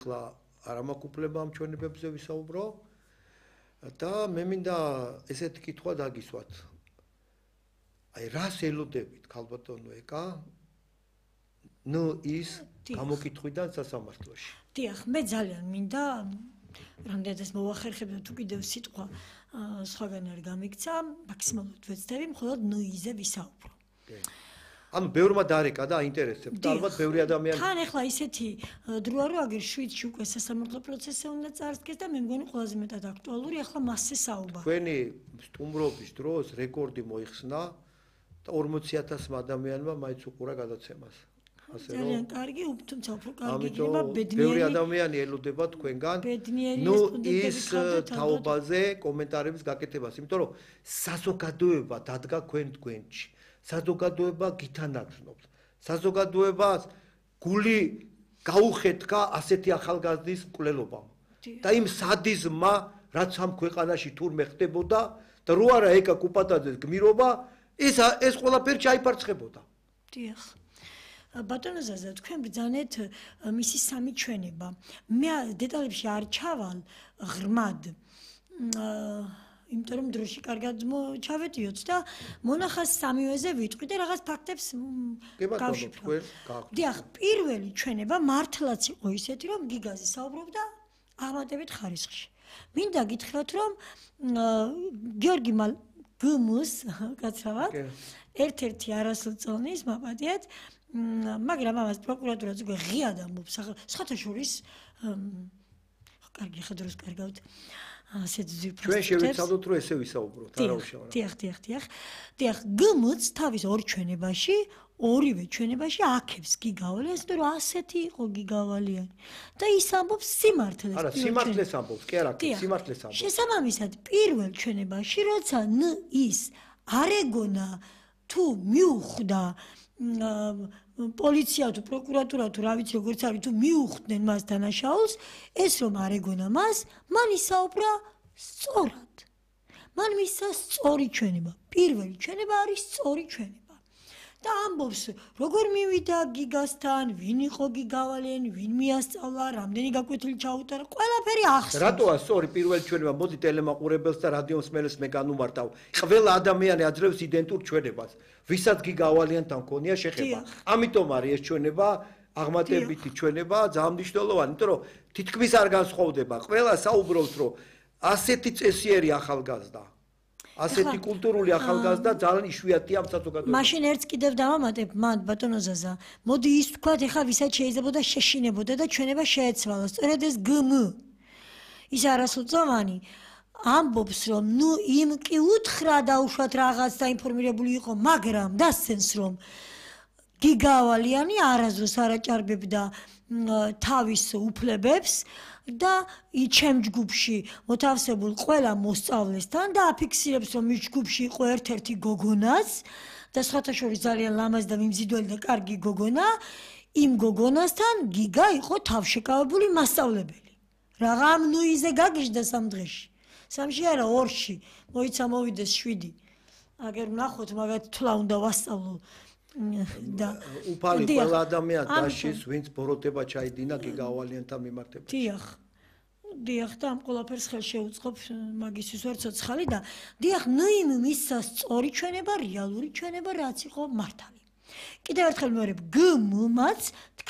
ახლა არ მაქვს უფლება ამ ჩვენებებზე ვისაუბრო და მე მინდა ესეთი კითხვა დაგისვათ. აი რას ელოდებით ქალბატონო ეკა ის გამოკითხვიდან სასამართლოში. დიახ, მე ძალიან მინდა რამდენადაც მოვახერხებდა თუ კიდევ სიტყვა სხვაგან არ გამიქცა, მაქსიმალურად ვეცდები მხოლოდ ნოიზე ვისაუბრო. ანუ ბევრმა დარეკა და აინტერესებს და ალბათ ბევრი ადამიანი. თან ახლა ისეთი დროა რომ აგერ 7-ში უკვე სასამართლო პროცესი უნდა წარსდგეს და მე მგონი ყველაზე მეტად აქტუალური ახლა მასზე საუბარი. თქვენი სტუმრობის დროს რეკორდი მოიხსნა და 40,000 ადამიანმა მაინც უყურა გადაცემას. ძალიან კარგი, თუმცა უფრო კარგი იქნება ბევრი ადამიანი ელოდება თქვენგან ის თაობაზე კომენტარების გაკეთებას, იმიტომ რომ საზოგადოება დადგა თქვენში. საზოგადოება გითანათნობს. საზოგადოებას გული გაუხეთქა ასეთი ახალგაზრდის მკვლელობამ. და იმ სადიზმმა, რაც ამ ქვეყანაში თურმე ხდებოდა და რო არა ეკა კუპატაძეს გმირობა, ეს ყველაფერი ჩაიფარცხებოდა. დიახ. ბატონო ზაზა, თქვენ ბრძანეთ მისი სამი ჩვენება. მე დეტალებში არ ჩავალ ღრმად. იმიტომ რომ დროში კარგად ჩავედიოთ და მონახას სამივეზე ვიტყვი და რაღაც ფაქტებს გავშიფრებ. დიახ, პირველი ჩვენება მართლაც იყო ისეთი, რომ გიგაზე საუბრობდა აღმატებით ხარისხში. მინდა გითხრათ, რომ გიორგი გმ-ს კაცრავად ერთ-ერთი არასოწონის მაპატიეთ, მაგრამ ამას პროკურატურაც უკვე ღიად ამბობს. სხვათა შორის კარგი ხედავს კარგავთ. ჩვენ შევიცადოთ რომ ესე ვისაუბროთ, არა უშავარ. დიახ, გმ-ც თავის ორ ჩვენებაში, ორივე ჩვენებაში აქებს გიგავალიანს, რომ ასეთი იყო გიგავალიანი. და ის ამბობს სიმართლეს. არა, სიმართლეს ამბობს, კი არა, სიმართლეს ამბობს. შესაბამისად, პირველ ჩვენებაში, როცა ის არეგონა თუ მიუხვდა პოლიცია თუ პროკურატურა თუ რა ვიცი როგორც არის თუ მიუხვდნენ მას დანაშაულს, ეს რომ არეგონა მას, მან ისაუბრა სწორად. მან მისცა სწორი ჩვენება. პირველი ჩვენება არის სწორი ჩვენება. და ამბობს, როგორ მივიდა გიგასთან, ვინ იყო გიგავალიანი, ვინ მიასწავლა, რამდენი გაკვეთილი ჩაუტარა, ყველაფერი ახსოვს. რატოა სწორი პირველი ჩვენება? მოდი ტელემაყურებელს და რადიომსმენელს მე განუმარტავ. ყველა ადამიანი აძლევს იდენტურ ჩვენებას. ვისაც გიგავალიანთან მქონია შეხება. ამიტომ არის ეს ჩვენება აღმატებითი ჩვენება ძალიან მნიშვნელოვანი, იმიტომ რომ თითქმის არ განსხვავდება. ყველა საუბრობს, რომ ასეთი წესიერი ახალგაზრდა ასეთი კულტურული ახალგაზრდა ძალიან იშვიათია ამ საზოგადოებაში. მაშინ ერთს კიდევ დავამატებ, ბატონო ზაზა. მოდი ის თქვათ, ეხლა ვისაც შეიძლებოდა შეშინებოდა და ჩვენება შეეცვალა. სწორედ ეს გმ. ის არასოწოვანი ამბობს, რომ იმ კი უთხრა დაუშვათ რაღაც დაინფორმირებული იყო, მაგრამ დასცენს, რომ გიგავალიანი არასდროს არ აჭარბებდა თავის უფლებებს და ჩემ ჯგუფში მოთავსებულ ყველა მოსწავლესთან და აფიქსირებს, რომ მის ჯგუფში იყო ერთ-ერთი გოგონაც და სხვათა შორის ძალიან ლამაზი და მიმზიდველი და კარგი გოგონა, იმ გოგონასთან გიგა იყო თავშეკავებული მასწავლებელი. რაღა ნუიზე გაგიჟდა სამ დღეში. სამში არა, ორში. მოიცა მოვიდეს 7. აგერ ვნახოთ, მაგათ თვლა უნდა ვასწავლო. და უფალი ყველა ადამიანს დაშის, ვინც ბოროტება ჩაიდინა გიგავალიანთან მიმართებაში. დიახ, და ამ ყველაფერს ხელს შეუწყობ მაგისთვის ვარ ცოცხალი და დიახ, ნუიმ მისცა სწორი ჩვენება, რეალური ჩვენება, რაც იყო მართალი. კიდევ ერთხელ მეორე გმ-მაც